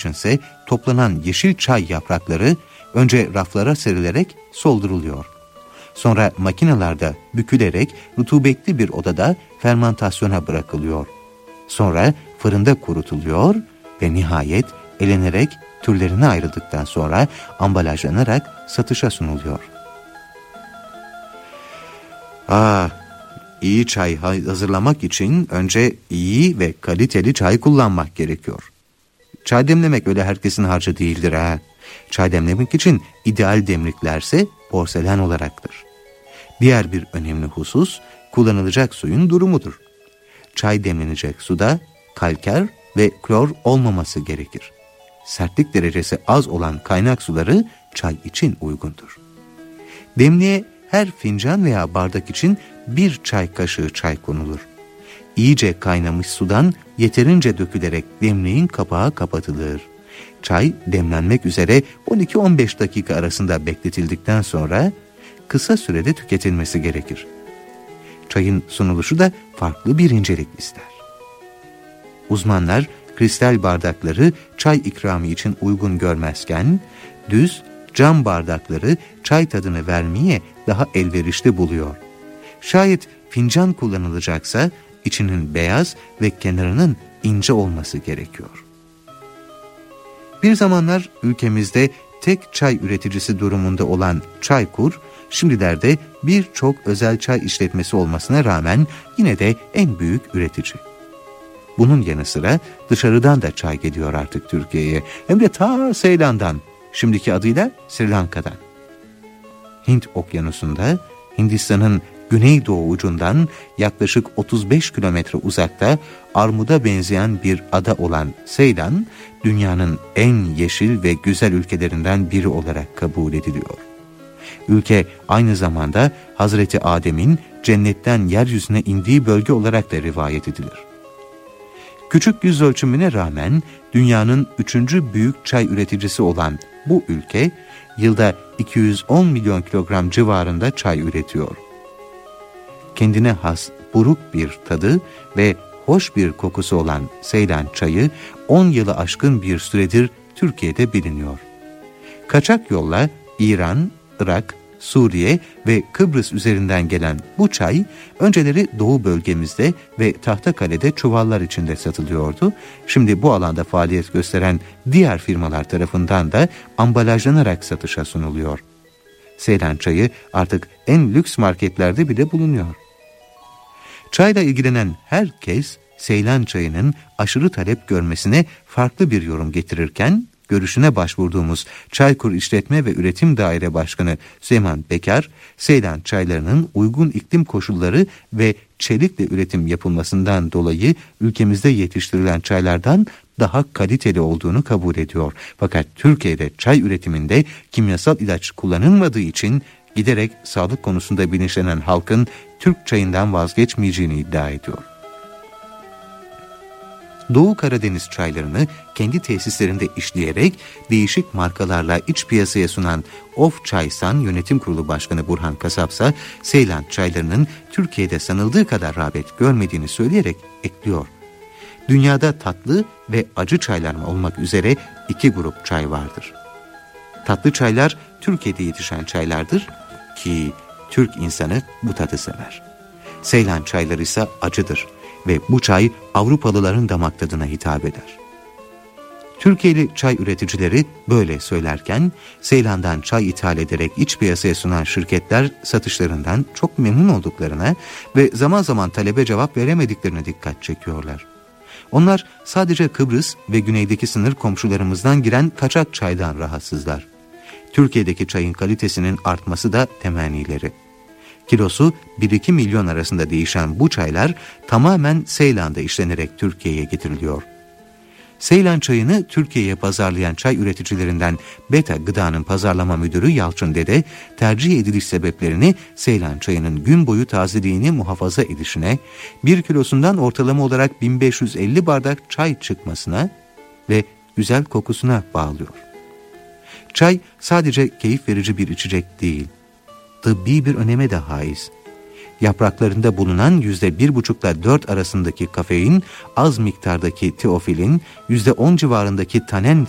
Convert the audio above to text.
içinse toplanan yeşil çay yaprakları önce raflara serilerek solduruluyor. Sonra makinalarda bükülerek rutubetli bir odada fermantasyona bırakılıyor. Sonra fırında kurutuluyor ve nihayet elenerek türlerine ayrıldıktan sonra ambalajlanarak satışa sunuluyor. İyi çay hazırlamak için önce iyi ve kaliteli çay kullanmak gerekiyor. Çay demlemek öyle herkesin harcı değildir ha. Çay demlemek için ideal demliklerse porselen olaraktır. Diğer bir önemli husus kullanılacak suyun durumudur. Çay demlenecek suda kalker ve klor olmaması gerekir. Sertlik derecesi az olan kaynak suları çay için uygundur. Demliğe her fincan veya bardak için 1 çay kaşığı çay konulur. İyice kaynamış sudan yeterince dökülerek demliğin kapağı kapatılır. Çay demlenmek üzere 12-15 dakika arasında bekletildikten sonra kısa sürede tüketilmesi gerekir. Çayın sunuluşu da farklı bir incelik ister. Uzmanlar kristal bardakları çay ikramı için uygun görmezken, düz cam bardakları çay tadını vermeye daha elverişli buluyor. Şayet fincan kullanılacaksa içinin beyaz ve kenarının ince olması gerekiyor. Bir zamanlar ülkemizde tek çay üreticisi durumunda olan Çaykur, şimdilerde birçok özel çay işletmesi olmasına rağmen yine de en büyük üretici. Bunun yanı sıra dışarıdan da çay geliyor artık Türkiye'ye. Hem de ta Seylan'dan, şimdiki adıyla Sri Lanka'dan. Hint Okyanusu'nda, Hindistan'ın güneydoğu ucundan yaklaşık 35 kilometre uzakta armuda benzeyen bir ada olan Seylan, dünyanın en yeşil ve güzel ülkelerinden biri olarak kabul ediliyor. Ülke aynı zamanda Hazreti Adem'in cennetten yeryüzüne indiği bölge olarak da rivayet edilir. Küçük yüz ölçümüne rağmen dünyanın 3. büyük çay üreticisi olan bu ülke, yılda 210 milyon kilogram civarında çay üretiyor. Kendine has buruk bir tadı ve hoş bir kokusu olan Seylan çayı 10 yılı aşkın bir süredir Türkiye'de biliniyor. Kaçak yolla İran, Irak, Suriye ve Kıbrıs üzerinden gelen bu çay önceleri Doğu bölgemizde ve Tahtakale'de çuvallar içinde satılıyordu. Şimdi bu alanda faaliyet gösteren diğer firmalar tarafından da ambalajlanarak satışa sunuluyor. Seylan çayı artık en lüks marketlerde bile bulunuyor. Çayla ilgilenen herkes Seylan çayının aşırı talep görmesine farklı bir yorum getirirken, görüşüne başvurduğumuz Çaykur İşletme ve Üretim Daire Başkanı Süleyman Bekar, Seylan çaylarının uygun iklim koşulları ve çelikle üretim yapılmasından dolayı ülkemizde yetiştirilen çaylardan daha kaliteli olduğunu kabul ediyor. Fakat Türkiye'de çay üretiminde kimyasal ilaç kullanılmadığı için giderek sağlık konusunda bilinçlenen halkın Türk çayından vazgeçmeyeceğini iddia ediyor. Doğu Karadeniz çaylarını kendi tesislerinde işleyerek değişik markalarla iç piyasaya sunan Of Çaysan Yönetim Kurulu Başkanı Burhan Kasapsa, Seylan çaylarının Türkiye'de sanıldığı kadar rağbet görmediğini söyleyerek ekliyor. Dünyada tatlı ve acı çaylar olmak üzere 2 grup çay vardır. Tatlı çaylar Türkiye'de yetişen çaylardır ki Türk insanı bu tadı sever. Seylan çayları ise acıdır ve bu çay Avrupalıların damak tadına hitap eder. Türkiye'li çay üreticileri böyle söylerken, Seylan'dan çay ithal ederek iç piyasaya sunan şirketler satışlarından çok memnun olduklarına ve zaman zaman talebe cevap veremediklerine dikkat çekiyorlar. Onlar sadece Kıbrıs ve güneydeki sınır komşularımızdan giren kaçak çaydan rahatsızlar. Türkiye'deki çayın kalitesinin artması da temennileri. Kilosu 1-2 milyon arasında değişen bu çaylar tamamen Seylan'da işlenerek Türkiye'ye getiriliyor. Seylan çayını Türkiye'ye pazarlayan çay üreticilerinden Beta Gıda'nın pazarlama müdürü Yalçın Dede, tercih ediliş sebeplerini Seylan çayının gün boyu tazeliğini muhafaza edişine, 1 kilosundan ortalama olarak 1550 bardak çay çıkmasına ve güzel kokusuna bağlıyor. Çay sadece keyif verici bir içecek değil, tıbbi bir öneme de haiz. Yapraklarında bulunan %1,5 ile 4 arasındaki kafein, az miktardaki teofilin, %10 civarındaki tanin